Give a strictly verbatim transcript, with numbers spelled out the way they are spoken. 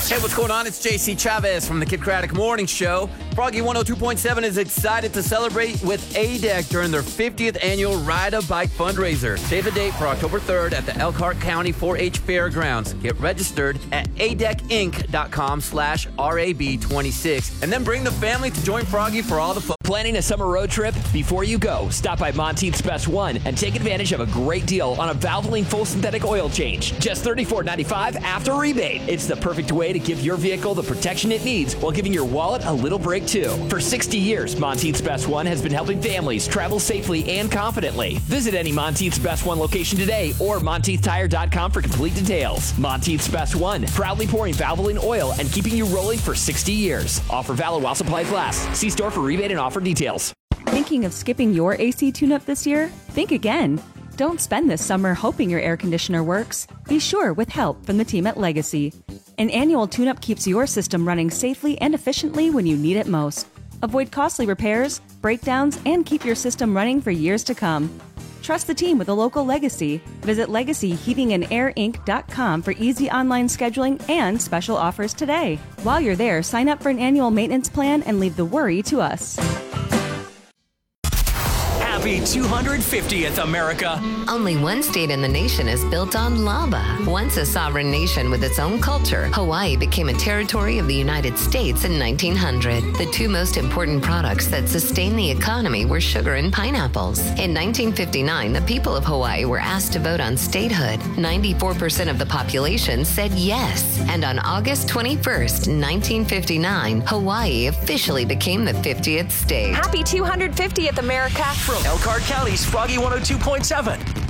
Hey, what's going on? It's J C Chavez from the Kid Craddock Morning Show. Froggy one oh two point seven is excited to celebrate with A D E C during their fiftieth annual Ride a Bike fundraiser. Save the date for October third at the Elkhart County four H Fairgrounds. Get registered at a d e c inc dot com slash R A B twenty-six and then bring the family to join Froggy for all the fun. Planning a summer road trip? Before you go, stop by Monteith's Best One and take advantage of a great deal on a Valvoline full synthetic oil change. Just thirty-four ninety-five after rebate. It's the perfect way to give your vehicle the protection it needs while giving your wallet a little break too. For sixty years, Monteith's Best One has been helping families travel safely and confidently. Visit any Monteith's Best One location today or monteith tire dot com for complete details. Monteith's Best One, proudly pouring Valvoline oil and keeping you rolling for sixty years. Offer valid while supplies last. See store for rebate and offer details. Thinking of skipping your A C tune-up this year? Think again. Don't spend this summer hoping your air conditioner works. Be sure with help from the team at Legacy. An annual tune-up keeps your system running safely and efficiently when you need it most. Avoid costly repairs, breakdowns, and keep your system running for years to come. Trust the team with a local Legacy. Visit legacy heating and air inc dot com for easy online scheduling and special offers today. While you're there, sign up for an annual maintenance plan and leave the worry to us. Happy two hundred fiftieth, America. Only one state in the nation is built on lava. Once a sovereign nation with its own culture, Hawaii became a territory of the United States in nineteen hundred. The two most important products that sustained the economy were sugar and pineapples. In nineteen fifty-nine, the people of Hawaii were asked to vote on statehood. ninety-four percent of the population said yes. And on August twenty-first, nineteen fifty-nine, Hawaii officially became the fiftieth state. Happy two hundred fiftieth, America. From Elkhart County's Froggy one oh two point seven.